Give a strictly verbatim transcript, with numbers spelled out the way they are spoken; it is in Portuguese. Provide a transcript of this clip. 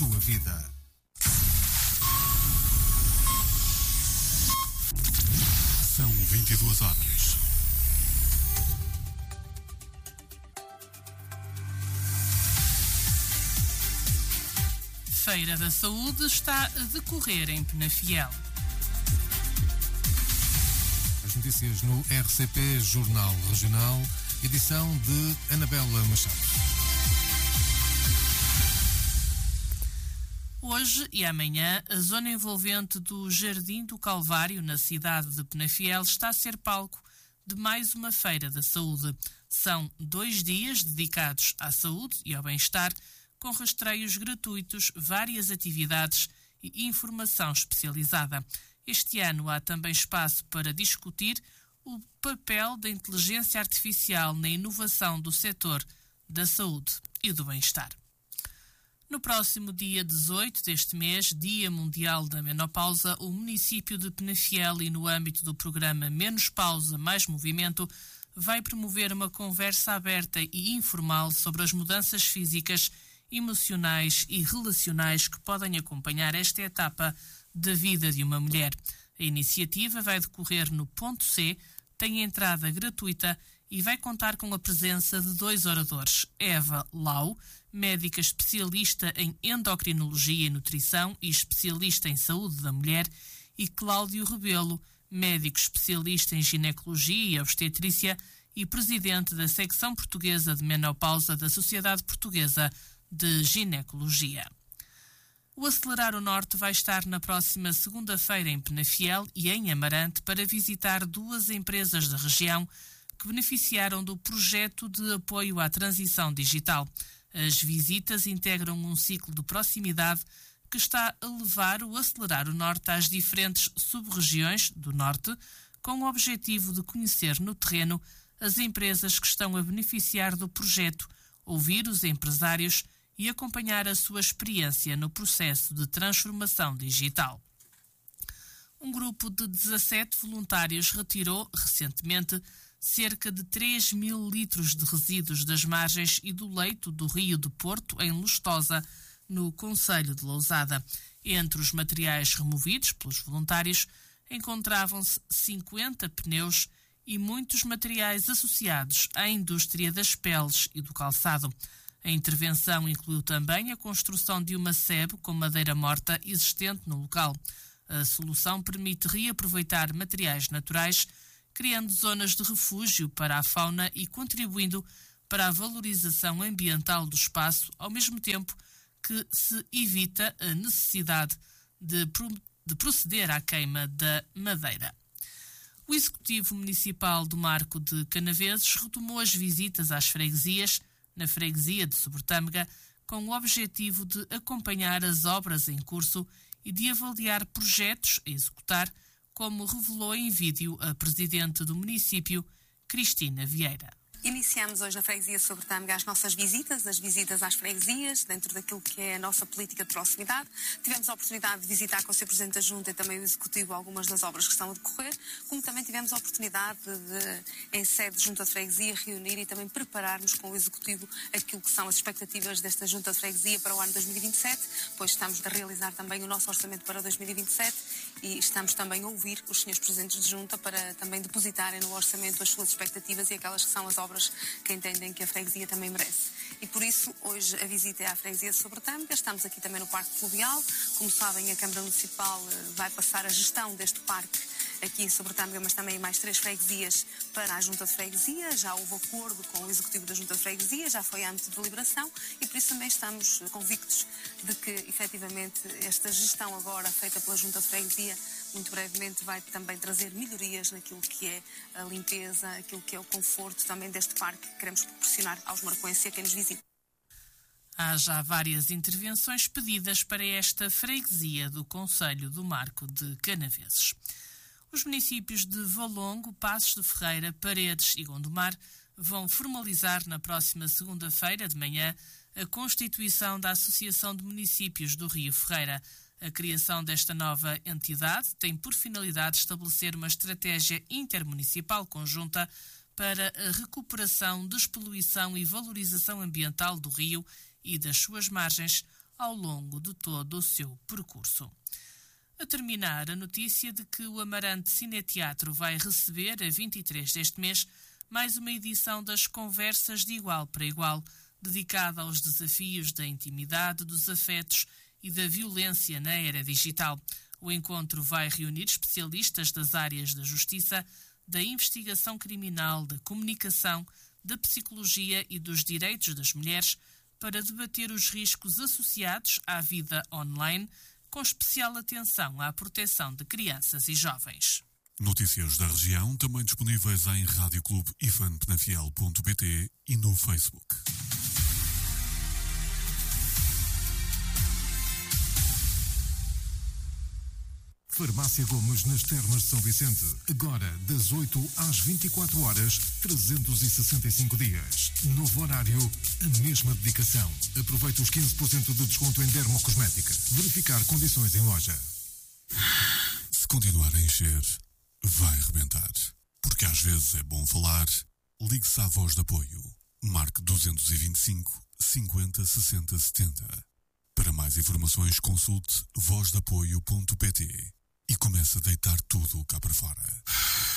sua vida. São vinte e duas horas. Feira da Saúde está a decorrer em Penafiel. As notícias no R C P Jornal Regional, edição de Anabela Machado. Hoje e amanhã, a zona envolvente do Jardim do Calvário, na cidade de Penafiel, está a ser palco de mais uma Feira da Saúde. São dois dias dedicados à saúde e ao bem-estar, com rastreios gratuitos, várias atividades e informação especializada. Este ano há também espaço para discutir o papel da inteligência artificial na inovação do setor da saúde e do bem-estar. No próximo dia dezoito deste mês, Dia Mundial da Menopausa, o município de Penafiel e no âmbito do programa Menos Pausa, Mais Movimento, vai promover uma conversa aberta e informal sobre as mudanças físicas, emocionais e relacionais que podem acompanhar esta etapa da vida de uma mulher. A iniciativa vai decorrer no Ponto C, tem entrada gratuita e vai contar com a presença de dois oradores: Eva Lau, médica especialista em endocrinologia e nutrição e especialista em saúde da mulher, e Cláudio Rebelo, médico especialista em ginecologia e obstetrícia e presidente da secção portuguesa de menopausa da Sociedade Portuguesa de Ginecologia. O Acelerar o Norte vai estar na próxima segunda-feira em Penafiel e em Amarante para visitar duas empresas da região que beneficiaram do projeto de apoio à transição digital. As visitas integram um ciclo de proximidade que está a levar o Acelerar o Norte às diferentes sub-regiões do Norte, com o objetivo de conhecer no terreno as empresas que estão a beneficiar do projeto, ouvir os empresários e acompanhar a sua experiência no processo de transformação digital. Um grupo de dezassete voluntários retirou, recentemente, cerca de três mil litros de resíduos das margens e do leito do Rio de Porto, em Lustosa, no concelho de Lousada. Entre os materiais removidos pelos voluntários encontravam-se cinquenta pneus e muitos materiais associados à indústria das peles e do calçado. A intervenção incluiu também a construção de uma sebe com madeira morta existente no local. A solução permite reaproveitar materiais naturais, criando zonas de refúgio para a fauna e contribuindo para a valorização ambiental do espaço, ao mesmo tempo que se evita a necessidade de, de proceder à queima da madeira. O Executivo Municipal do Marco de Canaveses retomou as visitas às freguesias, na freguesia de Sobrotâmega, com o objetivo de acompanhar as obras em curso e de avaliar projetos a executar, como revelou em vídeo a presidente do município, Cristina Vieira. Iniciamos hoje na freguesia de Sobrotâmega as nossas visitas, as visitas às freguesias, dentro daquilo que é a nossa política de proximidade. Tivemos a oportunidade de visitar com o senhor Presidente da Junta e também o Executivo algumas das obras que estão a decorrer, como também tivemos a oportunidade de, em sede de Junta de Freguesia, reunir e também prepararmos com o Executivo aquilo que são as expectativas desta Junta de Freguesia para o ano dois mil e vinte e sete, pois estamos a realizar também o nosso orçamento para dois mil e vinte e sete e estamos também a ouvir os senhores Presidentes de Junta para também depositarem no orçamento as suas expectativas e aquelas que são as obras que entendem que a freguesia também merece. E por isso, hoje a visita é à freguesia de Sobrotâmega. Estamos aqui também no Parque Fluvial. Como sabem, a Câmara Municipal vai passar a gestão deste parque aqui em Sobrotâmega, mas também em mais três freguesias para a Junta de Freguesia. Já houve acordo com o Executivo da Junta de Freguesia, já foi âmbito de deliberação e por isso também estamos convictos de que, efetivamente, esta gestão agora feita pela Junta de Freguesia muito brevemente vai também trazer melhorias naquilo que é a limpeza, aquilo que é o conforto também deste parque que queremos proporcionar aos marcoenses e a quem nos visita. Há já várias intervenções pedidas para esta freguesia do concelho do Marco de Canaveses. Os municípios de Valongo, Passos de Ferreira, Paredes e Gondomar vão formalizar na próxima segunda-feira de manhã a constituição da Associação de Municípios do Rio Ferreira. A criação desta nova entidade tem por finalidade estabelecer uma estratégia intermunicipal conjunta para a recuperação, despoluição e valorização ambiental do rio e das suas margens, ao longo de todo o seu percurso. A terminar, a notícia de que o Amarante Cineteatro vai receber, a vinte e três deste mês, mais uma edição das Conversas de Igual para Igual, dedicada aos desafios da intimidade, dos afetos e da violência na era digital. O encontro vai reunir especialistas das áreas da justiça, da investigação criminal, da comunicação, da psicologia e dos direitos das mulheres para debater os riscos associados à vida online, com especial atenção à proteção de crianças e jovens. Notícias da região também disponíveis em rádio clube i f a n penafiel ponto p t e no Facebook. Farmácia Gomes nas Termas de São Vicente. Agora, das oito às vinte e quatro horas, trezentos e sessenta e cinco dias. Novo horário, a mesma dedicação. Aproveite os quinze por cento de desconto em dermocosmética. Verificar condições em loja. Se continuar a encher, vai arrebentar. Porque às vezes é bom falar. Ligue-se à Voz de Apoio. Marque dois dois cinco, cinquenta, sessenta, setenta. Para mais informações, consulte voz de apoio ponto p t e comece a deitar tudo cá para fora.